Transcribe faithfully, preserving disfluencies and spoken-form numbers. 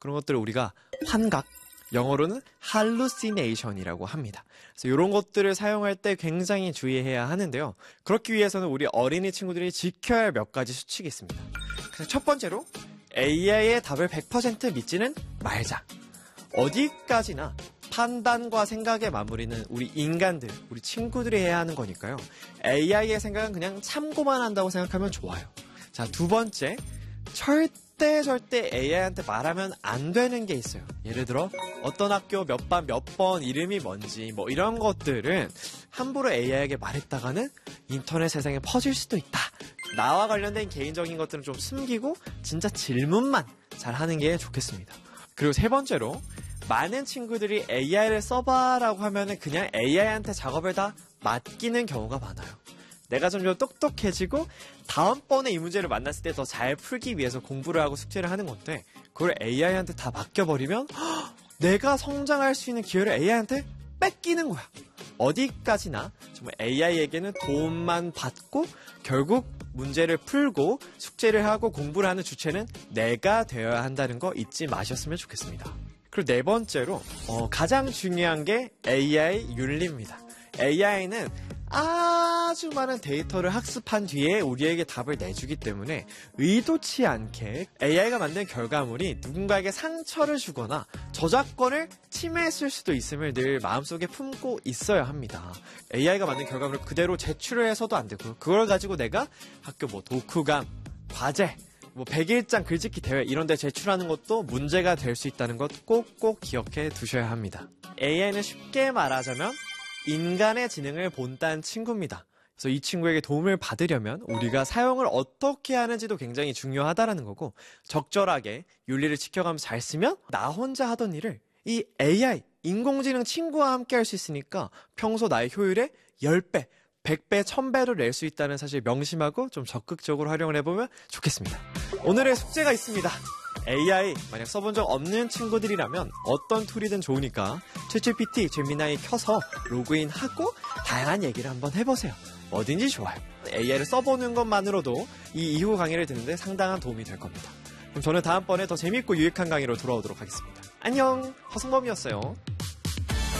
그런 것들을 우리가 환각, 영어로는 hallucination이라고 합니다. 그래서 이런 것들을 사용할 때 굉장히 주의해야 하는데요. 그렇기 위해서는 우리 어린이 친구들이 지켜야 할 몇 가지 수칙이 있습니다. 그래서 첫 번째로 에이아이의 답을 백 퍼센트 믿지는 말자. 어디까지나 판단과 생각의 마무리는 우리 인간들, 우리 친구들이 해야 하는 거니까요. 에이아이의 생각은 그냥 참고만 한다고 생각하면 좋아요. 자, 두 번째, 절대 절대 에이아이한테 말하면 안 되는 게 있어요. 예를 들어 어떤 학교 몇 반 몇 번 이름이 뭔지 뭐 이런 것들은 함부로 에이아이에게 말했다가는 인터넷 세상에 퍼질 수도 있다. 나와 관련된 개인적인 것들은 좀 숨기고 진짜 질문만 잘 하는 게 좋겠습니다. 그리고 세 번째로 많은 친구들이 에이아이를 써봐라고 하면은 그냥 에이아이한테 작업을 다 맡기는 경우가 많아요. 내가 점점 똑똑해지고 다음번에 이 문제를 만났을 때 더 잘 풀기 위해서 공부를 하고 숙제를 하는 건데 그걸 에이아이한테 다 맡겨버리면 허, 내가 성장할 수 있는 기회를 에이아이한테 뺏기는 거야. 어디까지나 정말 에이아이에게는 도움만 받고 결국 문제를 풀고 숙제를 하고 공부를 하는 주체는 내가 되어야 한다는 거 잊지 마셨으면 좋겠습니다. 그리고 네 번째로 어, 가장 중요한 게 에이아이 윤리입니다. 에이아이는 아주 많은 데이터를 학습한 뒤에 우리에게 답을 내주기 때문에 의도치 않게 에이아이가 만든 결과물이 누군가에게 상처를 주거나 저작권을 침해했을 수도 있음을 늘 마음속에 품고 있어야 합니다. 에이아이가 만든 결과물을 그대로 제출을 해서도 안 되고 그걸 가지고 내가 학교 뭐 독후감, 과제, 뭐 백일장 글짓기 대회 이런 데 제출하는 것도 문제가 될 수 있다는 것 꼭꼭 기억해 두셔야 합니다. 에이아이는 쉽게 말하자면 인간의 지능을 본딴 친구입니다. 그래서 이 친구에게 도움을 받으려면 우리가 사용을 어떻게 하는지도 굉장히 중요하다라는 거고 적절하게 윤리를 지켜가면서 잘 쓰면 나 혼자 하던 일을 이 에이아이, 인공지능 친구와 함께 할 수 있으니까 평소 나의 효율의 십 배, 백 배, 천 배를 낼 수 있다는 사실 명심하고 좀 적극적으로 활용을 해보면 좋겠습니다. 오늘의 숙제가 있습니다. 에이아이 만약 써본 적 없는 친구들이라면 어떤 툴이든 좋으니까 챗지피티, 제미나이 켜서 로그인하고 다양한 얘기를 한번 해보세요. 뭐든지 좋아요. 에이아이를 써보는 것만으로도 이 이후 강의를 듣는데 상당한 도움이 될 겁니다. 그럼 저는 다음번에 더 재밌고 유익한 강의로 돌아오도록 하겠습니다. 안녕, 허승범이었어요.